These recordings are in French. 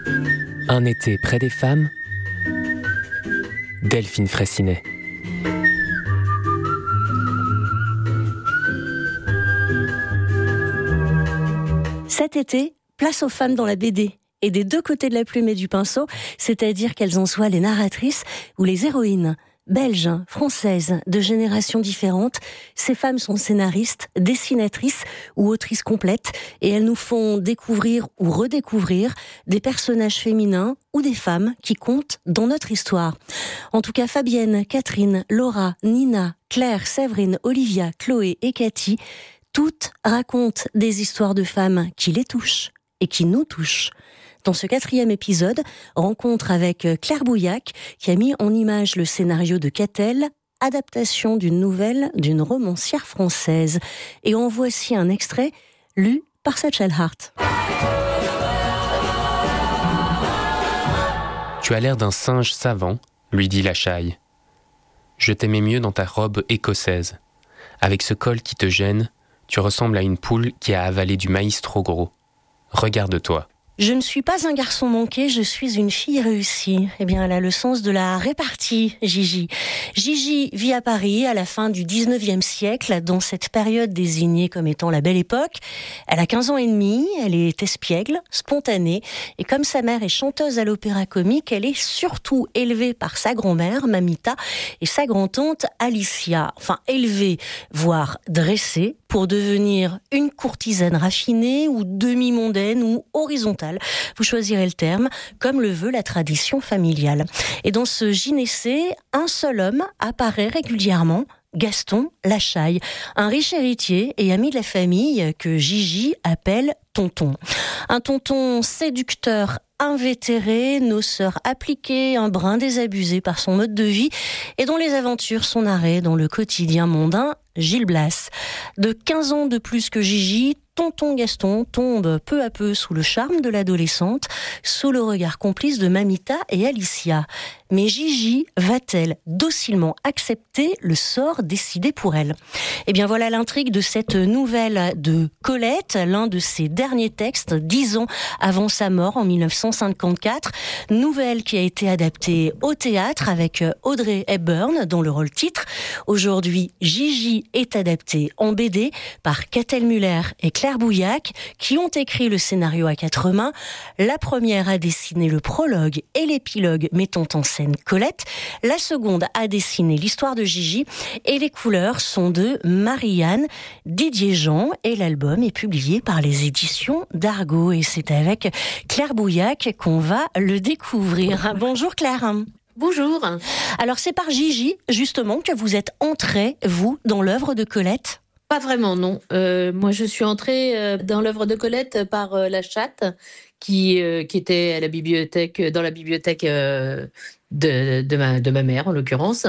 Un été près des femmes, Delphine Fraissinet. Cet été, place aux femmes dans la BD. Et des deux côtés de la plume et du pinceau, c'est-à-dire qu'elles en soient les narratrices ou les héroïnes. Belges, françaises, de générations différentes, ces femmes sont scénaristes, dessinatrices ou autrices complètes et elles nous font découvrir ou redécouvrir des personnages féminins ou des femmes qui comptent dans notre histoire. En tout cas, Fabienne, Catherine, Laura, Nina, Claire, Séverine, Olivia, Chloé et Cathy, toutes racontent des histoires de femmes qui les touchent et qui nous touchent. Dans ce 4e épisode, rencontre avec Claire Bouillac, qui a mis en image le scénario de Catel, adaptation d'une nouvelle d'une romancière française. Et en voici un extrait lu par Satchel Hart. Tu as l'air d'un singe savant, lui dit la Chaille. Je t'aimais mieux dans ta robe écossaise. Avec ce col qui te gêne, tu ressembles à une poule qui a avalé du maïs trop gros. Regarde-toi. Je ne suis pas un garçon manqué, je suis une fille réussie. Eh bien, elle a le sens de la répartie, Gigi. Gigi vit à Paris à la fin du 19e siècle, dans cette période désignée comme étant la Belle Époque. Elle a 15 ans et demi, elle est espiègle, spontanée, et comme sa mère est chanteuse à l'opéra comique, elle est surtout élevée par sa grand-mère, Mamita, et sa grand-tante, Alicia. Enfin, élevée, voire dressée, pour devenir une courtisane raffinée, ou demi-mondaine, ou horizontale. Vous choisirez le terme, comme le veut la tradition familiale. Et dans ce gynécée, un seul homme apparaît régulièrement, Gaston Lachaille, un riche héritier et ami de la famille que Gigi appelle tonton. Un tonton séducteur, invétéré, noceur appliqué, un brin désabusé par son mode de vie et dont les aventures sont narrées dans le quotidien mondain Gil Blas. De 15 ans de plus que Gigi, tonton Gaston tombe peu à peu sous le charme de l'adolescente, sous le regard complice de Mamita et Alicia. Mais Gigi va-t-elle docilement accepter le sort décidé pour elle ? Eh bien voilà l'intrigue de cette nouvelle de Colette, l'un de ses derniers textes, 10 ans avant sa mort en 1954. Nouvelle qui a été adaptée au théâtre avec Audrey Hepburn dans le rôle titre. Aujourd'hui, Gigi est adaptée en BD par Catel Muller et Claire Bouillac, qui ont écrit le scénario à 4 mains. La première a dessiné le prologue et l'épilogue mettant en scène Colette. La seconde a dessiné l'histoire de Gigi et les couleurs sont de Marie-Anne Didier-Jean et l'album est publié par les éditions d'Argo et c'est avec Claire Bouillac qu'on va le découvrir. Bonjour Claire. Bonjour. Alors c'est par Gigi justement que vous êtes entrée, vous, dans l'œuvre de Colette ? Pas vraiment, non. Moi, je suis entrée dans l'œuvre de Colette par La Chatte, qui était à la bibliothèque, dans la bibliothèque de ma mère, en l'occurrence.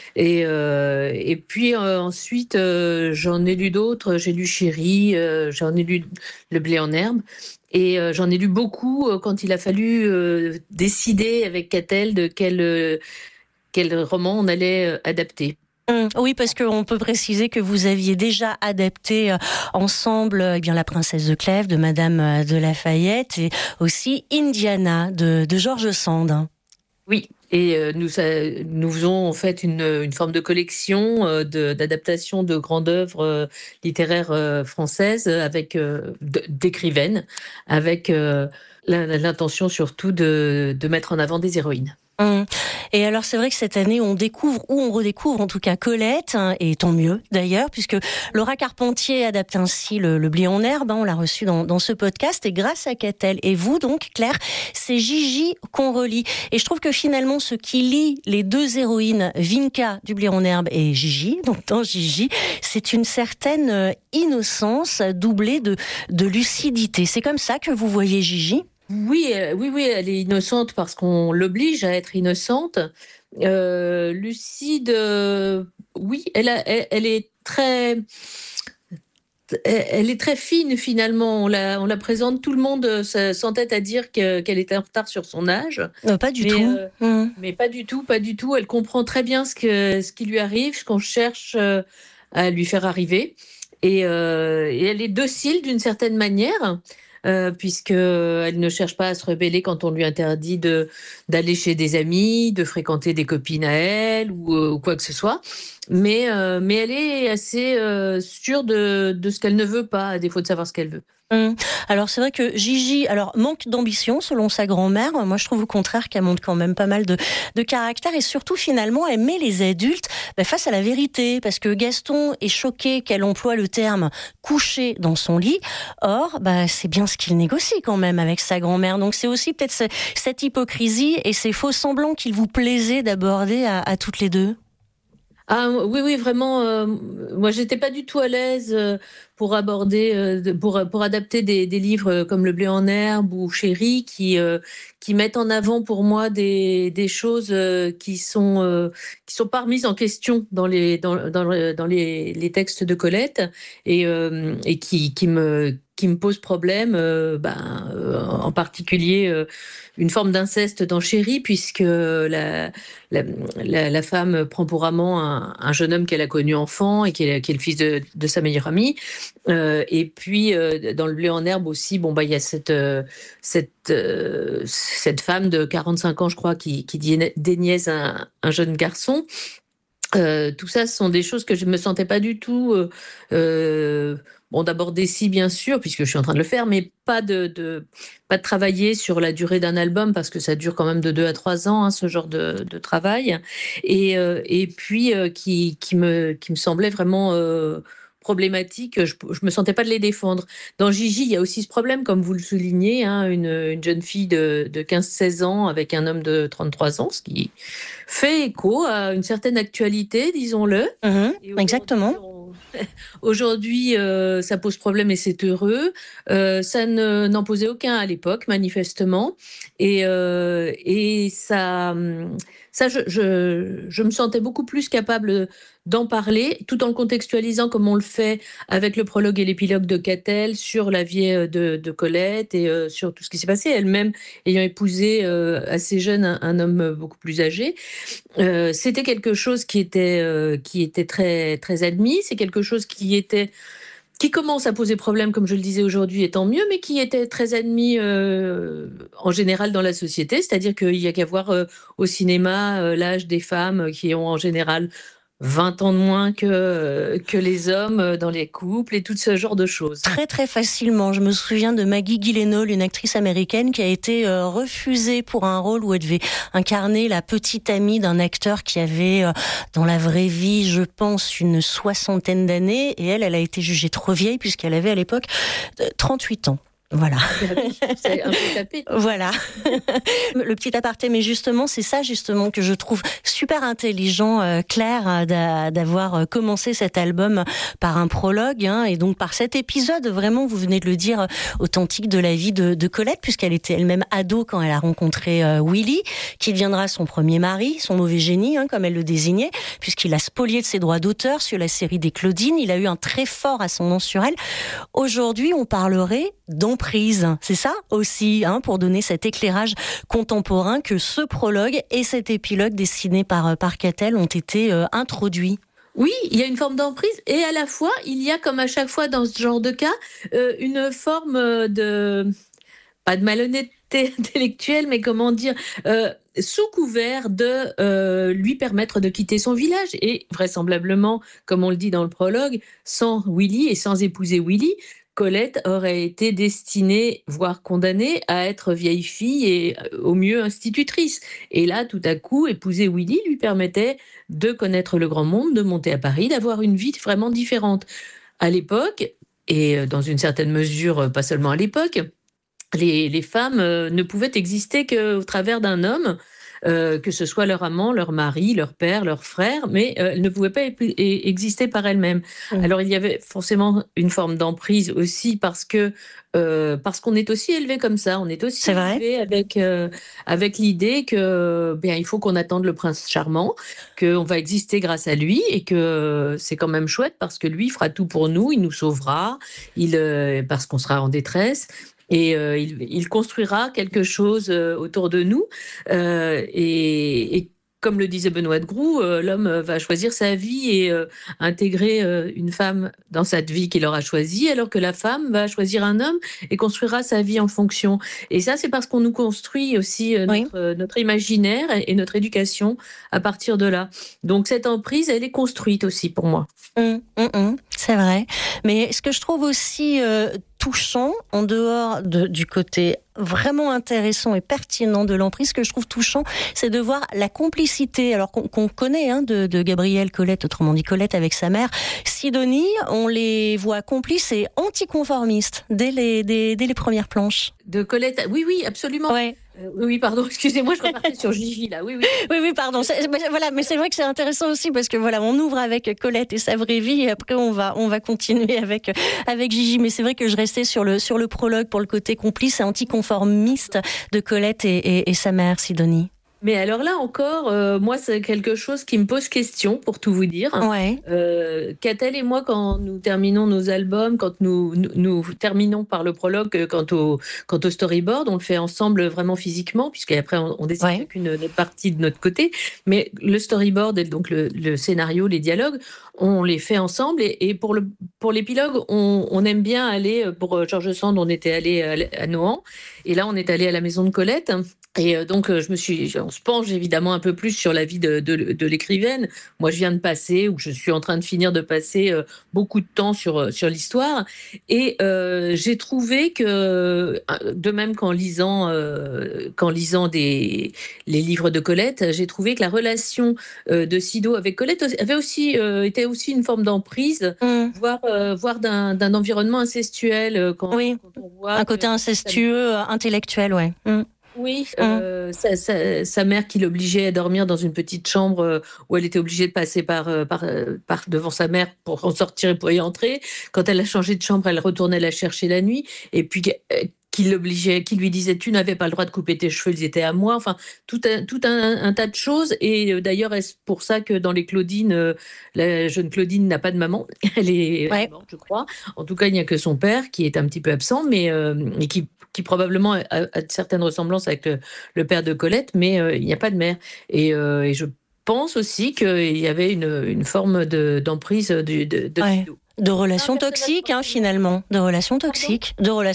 Et puis ensuite, j'en ai lu d'autres. J'ai lu Chéri, j'en ai lu Le blé en herbe. Et j'en ai lu beaucoup quand il a fallu décider avec Catel de quel roman on allait adapter. Oui, parce qu'on peut préciser que vous aviez déjà adapté ensemble La Princesse de Clèves de Madame de Lafayette et aussi Indiana de George Sand. Oui, et nous faisons en fait une forme de collection d'adaptation de grandes œuvres littéraires françaises avec d'écrivaines, avec l'intention surtout de mettre en avant des héroïnes. Et alors c'est vrai que cette année on découvre ou on redécouvre en tout cas Colette, et tant mieux d'ailleurs puisque Laura Carpentier adapte ainsi le blé en herbe, on l'a reçu dans ce podcast et grâce à Catel et vous donc Claire, c'est Gigi qu'on relit et je trouve que finalement ce qui lie les deux héroïnes Vinca du blé en herbe et Gigi, donc dans Gigi, c'est une certaine innocence doublée de lucidité. C'est comme ça que vous voyez Gigi ? Oui, elle est innocente parce qu'on l'oblige à être innocente. Lucide, oui, elle est très fine finalement. On la présente, tout le monde s'entête à dire qu'elle est en retard sur son âge. Pas du tout. Mais pas du tout. Elle comprend très bien ce qui lui arrive, ce qu'on cherche à lui faire arriver. Et elle est docile d'une certaine manière. puisqu'elle ne cherche pas à se rebeller quand on lui interdit d'aller chez des amis, de fréquenter des copines à elle ou quoi que ce soit. Mais elle est assez sûre de ce qu'elle ne veut pas, à défaut de savoir ce qu'elle veut. Alors c'est vrai que Gigi, manque d'ambition selon sa grand-mère. Moi je trouve au contraire qu'elle montre quand même pas mal de caractère et surtout finalement elle met les adultes face à la vérité, parce que Gaston est choqué qu'elle emploie le terme coucher dans son lit. Or c'est bien ce qu'il négocie quand même avec sa grand-mère. Donc c'est aussi peut-être cette hypocrisie et ces faux semblants qu'il vous plaisait d'aborder à toutes les deux. Ah oui, vraiment. Moi, j'étais pas du tout à l'aise pour aborder, pour adapter des livres comme Le blé en herbe ou Chéri, qui mettent en avant pour moi des choses qui sont pas remises en question dans les textes de Colette et qui me posent problème. En particulier une forme d'inceste dans Chéri, puisque la femme prend pour amant un jeune homme qu'elle a connu enfant et qui est le fils de sa meilleure amie. Et puis, dans Le blé en herbe aussi, il y a cette femme de 45 ans, je crois, qui déniaise un jeune garçon. Tout ça, ce sont des choses que je ne me sentais pas du tout d'aborder si, bien sûr, puisque je suis en train de le faire, mais pas de travailler sur la durée d'un album, parce que ça dure quand même de 2 à 3 ans, ce genre de travail. Et puis, qui me semblait vraiment problématique. Je me sentais pas de les défendre. Dans Gigi, il y a aussi ce problème, comme vous le soulignez, une jeune fille de 15-16 ans avec un homme de 33 ans, ce qui fait écho à une certaine actualité, disons-le. Exactement. Aujourd'hui, ça pose problème et c'est heureux. Ça n'en posait aucun à l'époque, manifestement. Et ça, je me sentais beaucoup plus capable d'en parler, tout en le contextualisant comme on le fait avec le prologue et l'épilogue de Catel sur la vie de Colette et sur tout ce qui s'est passé. Elle-même ayant épousé assez jeune un homme beaucoup plus âgé. C'était quelque chose qui était très, très admis. C'est quelque chose qui commence à poser problème, comme je le disais aujourd'hui, et tant mieux, mais qui était très admis en général dans la société. C'est-à-dire qu'il y a qu'à voir au cinéma l'âge des femmes qui ont en général 20 ans de moins que les hommes dans les couples et tout ce genre de choses. Très très facilement. Je me souviens de Maggie Gyllenhaal, une actrice américaine qui a été refusée pour un rôle où elle devait incarner la petite amie d'un acteur qui avait dans la vraie vie, je pense, une 60aine d'années, et elle a été jugée trop vieille puisqu'elle avait à l'époque 38 ans. Voilà. C'est un peu tapé. Voilà. Le petit aparté, mais justement, c'est ça justement que je trouve super intelligent, Claire, d'avoir commencé cet album par un prologue, et donc par cet épisode, vraiment, vous venez de le dire, authentique de la vie de Colette, puisqu'elle était elle-même ado quand elle a rencontré Willy, qui deviendra son premier mari, son mauvais génie, comme elle le désignait, puisqu'il a spolié de ses droits d'auteur sur la série des Claudines. Il a eu un très fort ascendant sur elle. Aujourd'hui, on parlerait d'emprise. C'est ça aussi, pour donner cet éclairage contemporain que ce prologue et cet épilogue dessiné par Catel ont été introduits. Oui, il y a une forme d'emprise et à la fois, il y a, comme à chaque fois dans ce genre de cas, une forme pas de malhonnêteté intellectuelle, mais comment dire, sous couvert de lui permettre de quitter son village. Et vraisemblablement, comme on le dit dans le prologue, sans Willy et sans épouser Willy, Colette aurait été destinée, voire condamnée, à être vieille fille et au mieux institutrice. Et là, tout à coup, épouser Willy lui permettait de connaître le grand monde, de monter à Paris, d'avoir une vie vraiment différente. À l'époque, et dans une certaine mesure, pas seulement à l'époque, les femmes ne pouvaient exister qu'au travers d'un homme, que ce soit leur amant, leur mari, leur père, leur frère, mais elles ne pouvaient pas exister par elles-mêmes. Alors il y avait forcément une forme d'emprise aussi parce qu'on est aussi élevé comme ça, on est aussi élevé avec l'idée que il faut qu'on attende le prince charmant, qu'on va exister grâce à lui et que c'est quand même chouette parce que lui fera tout pour nous, il nous sauvera, parce qu'on sera en détresse. Et il construira quelque chose autour de nous. Et comme le disait Benoît de Groux, l'homme va choisir sa vie et intégrer une femme dans cette vie qu'il aura choisie, alors que la femme va choisir un homme et construira sa vie en fonction. Et ça, c'est parce qu'on nous construit aussi notre imaginaire et notre éducation à partir de là. Donc cette emprise, elle est construite aussi pour moi. C'est vrai. Mais ce que je trouve aussi touchant, en dehors du côté vraiment intéressant et pertinent de l'emprise, ce que je trouve touchant, c'est de voir la complicité, alors qu'on connaît de Gabrielle Colette, autrement dit Colette avec sa mère, Sidonie, on les voit complices et anticonformistes dès les premières planches. De Colette, oui, absolument. Ouais. Oui, pardon, excusez-moi, je repartais sur Gigi, là, oui. Oui, pardon. Voilà, mais c'est vrai que c'est intéressant aussi parce que voilà, on ouvre avec Colette et sa vraie vie et après on va continuer avec Gigi. Mais c'est vrai que je restais sur le prologue pour le côté complice et anticonformiste de Colette et sa mère, Sidonie. Mais alors là encore, moi, c'est quelque chose qui me pose question, pour tout vous dire. Ouais. Catel et moi, quand nous terminons nos albums, quand nous terminons par le prologue, quant au storyboard, on le fait ensemble vraiment physiquement, puisqu'après, on décide chacune notre partie de notre côté. Mais le storyboard, et donc le scénario, les dialogues, on les fait ensemble. Et pour l'épilogue, on aime bien aller, pour George Sand, on était allé à Nohant. Et là, on est allé à la maison de Colette. Et donc, on se penche évidemment un peu plus sur la vie de l'écrivaine. Moi, je viens de passer, ou je suis en train de finir de passer beaucoup de temps sur l'histoire. Et j'ai trouvé que, de même qu'en lisant les livres de Colette, j'ai trouvé que la relation de Sido avec Colette était aussi une forme d'emprise, voire d'un environnement incestuel. Quand on voit un côté incestueux, intellectuel, ouais. Oui, sa mère qui l'obligeait à dormir dans une petite chambre où elle était obligée de passer par devant sa mère pour en sortir et pour y entrer. Quand elle a changé de chambre, elle retournait la chercher la nuit. Et puis qui lui disait tu n'avais pas le droit de couper tes cheveux, ils étaient à moi. Enfin, tout un tas de choses. Et d'ailleurs, est-ce pour ça que dans les Claudine, la jeune Claudine n'a pas de maman. Elle est morte, je crois. En tout cas, il n'y a que son père qui est un petit peu absent, mais et qui probablement a certaines ressemblances avec le père de Colette, mais il n'y a pas de mère. Et je pense aussi qu'il y avait une forme d'emprise de Sido. De relations toxiques, finalement. De relations toxiques.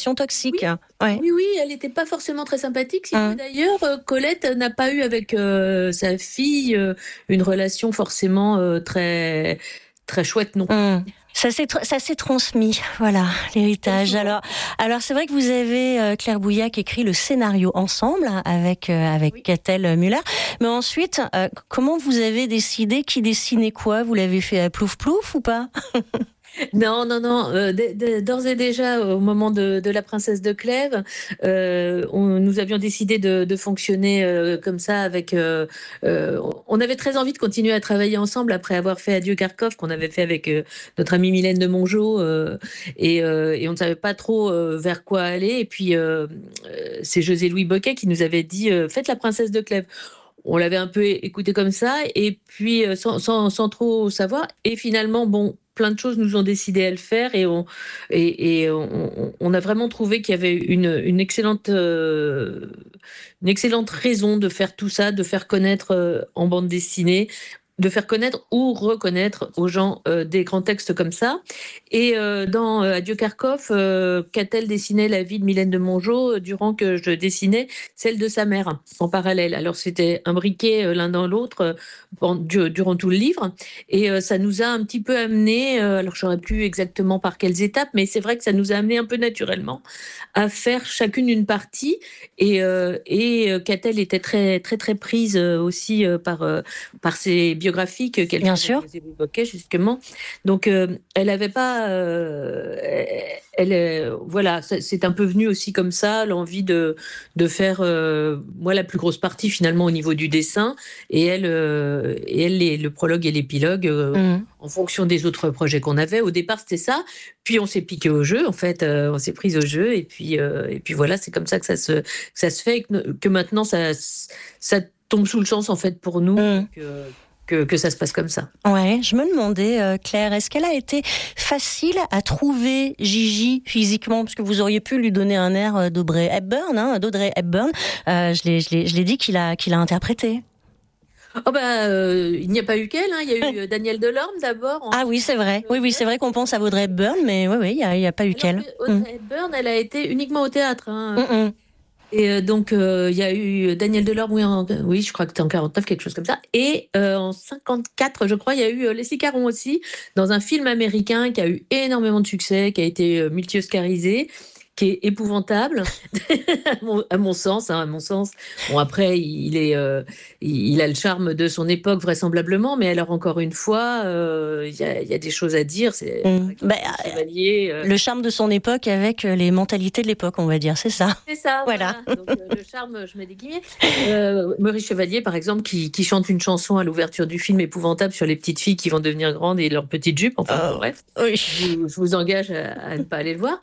Oui, elle n'était pas forcément très sympathique. D'ailleurs, Colette n'a pas eu avec sa fille une relation forcément très, très chouette, non. Ça s'est transmis, voilà, l'héritage. Alors c'est vrai que vous avez, Claire Bouillac, écrit le scénario ensemble avec Catel Müller. Mais ensuite, comment vous avez décidé qui dessinait quoi? Vous l'avez fait à plouf plouf ou pas? Non. D'ores et déjà, au moment de La Princesse de Clèves, nous avions décidé de fonctionner comme ça. On avait très envie de continuer à travailler ensemble après avoir fait Adieu Kharkov, qu'on avait fait avec notre amie Mylène de Mongeau, et on ne savait pas trop vers quoi aller. Et puis, c'est José-Louis Boquet qui nous avait dit faites La Princesse de Clèves. On l'avait un peu écouté comme ça, et puis sans trop savoir. Et finalement, plein de choses nous ont décidé à le faire, et on a vraiment trouvé qu'il y avait une excellente raison de faire tout ça, de faire connaître en bande dessinée, de faire connaître ou reconnaître aux gens des grands textes comme ça. Et dans Adieu Kharkov, Catel dessinait la vie de Mylène de Mongeau durant que je dessinais celle de sa mère en parallèle. Alors c'était imbriqué l'un dans l'autre durant tout le livre, et ça nous a un petit peu amené, alors je ne saurais plus exactement par quelles étapes, mais c'est vrai que ça nous a amené un peu naturellement à faire chacune une partie, et Catel était très très très prise aussi par ses biographiques qu'elle évoquait justement. Donc elle n'avait pas, voilà, c'est un peu venu aussi comme ça, l'envie de faire moi la plus grosse partie finalement au niveau du dessin, et elle le prologue et l'épilogue en fonction des autres projets qu'on avait. Au départ c'était ça, puis on s'est piqué au jeu en fait, on s'est prise au jeu, et puis voilà, c'est comme ça que ça se fait, que maintenant ça tombe sous le sens en fait pour nous. Que ça se passe comme ça. Ouais, je me demandais, Claire, est-ce qu'elle a été facile à trouver, Gigi, physiquement, parce que vous auriez pu lui donner un air d'Audrey Hepburn, je l'ai dit qu'il a interprété. Il n'y a pas eu qu'elle, hein. Il y a eu Daniel Delorme d'abord. Ah oui, c'est vrai. Oui, c'est vrai qu'on pense à Audrey Hepburn, mais oui, il y a pas eu qu'elle. Audrey Hepburn, elle a été uniquement au théâtre, hein. Mm. Et donc, il y a eu Daniel Delorme, oui, je crois que c'était en 49, quelque chose comme ça. Et en 54, je crois, il y a eu Leslie Caron aussi, dans un film américain qui a eu énormément de succès, qui a été multi-oscarisé, qui est épouvantable, à mon sens. Hein, à mon sens. Bon, après, il a le charme de son époque, vraisemblablement, mais alors, encore une fois, il y a des choses à dire. C'est Chevalier. Le charme de son époque avec les mentalités de l'époque, on va dire, c'est ça. C'est ça, voilà. Donc, le charme, je mets des guillemets. Maurice Chevalier, par exemple, qui chante une chanson à l'ouverture du film épouvantable sur les petites filles qui vont devenir grandes et leurs petites jupes. Enfin, bref. Oui. Je vous engage à ne pas aller le voir.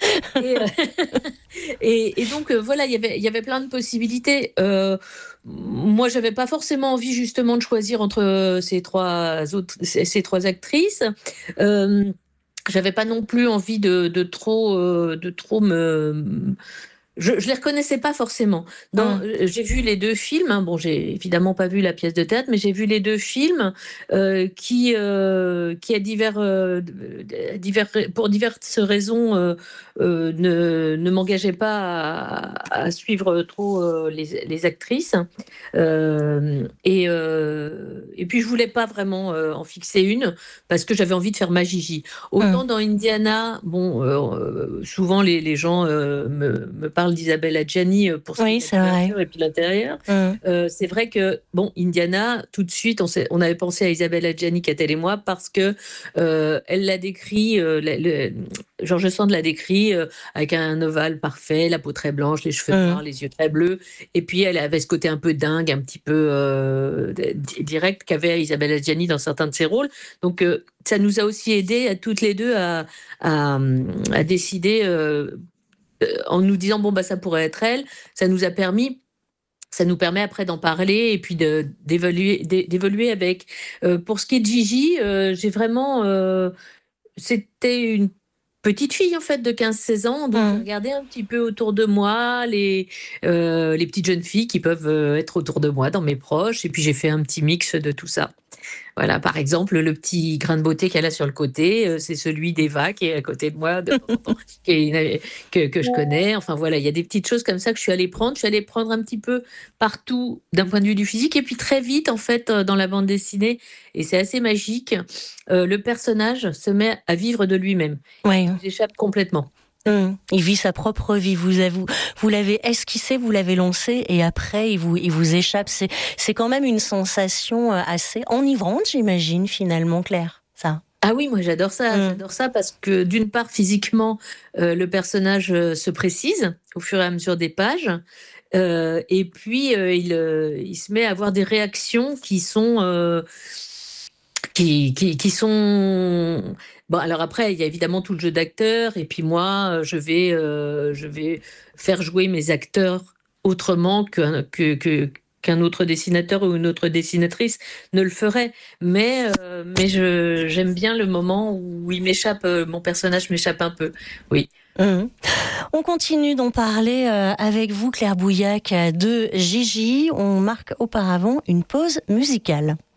Et donc, voilà, il y avait plein de possibilités. Moi, j'avais pas forcément envie, justement, de choisir entre ces trois actrices. J'avais pas non plus envie de trop je les reconnaissais pas forcément. J'ai vu les deux films. Hein, bon, j'ai évidemment pas vu la pièce de théâtre, mais j'ai vu les deux films qui pour diverses raisons, ne m'engageaient pas à suivre trop les actrices. Et puis je voulais pas vraiment en fixer une parce que j'avais envie de faire ma Gigi. Autant dans Indiana, souvent les gens me parlent d'Isabelle Adjani pour ce qui est la couverture et puis l'intérieur. C'est vrai que Indiana, tout de suite, on avait pensé à Isabelle Adjani, Catel et moi, parce que elle l'a décrit, George Sand l'a décrit avec un ovale parfait, la peau très blanche, les cheveux noirs, les yeux très bleus, et puis elle avait ce côté un peu dingue, un petit peu direct qu'avait Isabelle Adjani dans certains de ses rôles. Donc ça nous a aussi aidé à toutes les deux à décider en nous disant ça pourrait être elle. Ça nous permet après d'en parler et puis d'évoluer avec. Pour ce qui est de Gigi, j'ai vraiment c'était une petite fille en fait de 15-16 ans, donc j'ai regardé un petit peu autour de moi les petites jeunes filles qui peuvent être autour de moi dans mes proches, et puis j'ai fait un petit mix de tout ça. Voilà, par exemple, le petit grain de beauté qu'elle a sur le côté, c'est celui d'Eva qui est à côté de moi, que je connais. Enfin voilà, il y a des petites choses comme ça que je suis allée prendre. Je suis allée prendre un petit peu partout d'un point de vue du physique, et puis très vite, en fait, dans la bande dessinée, et c'est assez magique, le personnage se met à vivre de lui-même. Il échappe complètement. Il vit sa propre vie. Vous l'avez esquissé, vous l'avez lancé, et après il vous échappe. C'est quand même une sensation assez enivrante, j'imagine, finalement, Claire. Ça. Ah oui, moi j'adore ça. J'adore ça parce que d'une part, physiquement, le personnage se précise au fur et à mesure des pages. Et puis il se met à avoir des réactions qui sont qui sont alors après il y a évidemment tout le jeu d'acteur, et puis moi je vais faire jouer mes acteurs autrement qu'un autre dessinateur ou une autre dessinatrice ne le ferait, mais j'aime bien le moment où mon personnage m'échappe un peu. Oui. On continue d'en parler avec vous, Claire Bouillac, de Gigi. On marque auparavant une pause musicale.